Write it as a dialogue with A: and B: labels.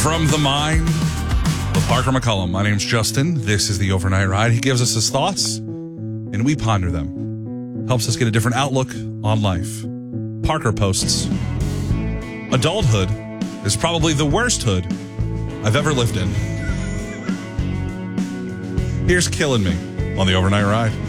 A: From the mind with Parker McCullum. My name's Justin. This is the Overnight Ride. He gives us his thoughts, and we ponder them. Helps us get a different outlook on life. Parker posts, adulthood is probably the worst hood I've ever lived in. Here's Killing Me on the Overnight Ride.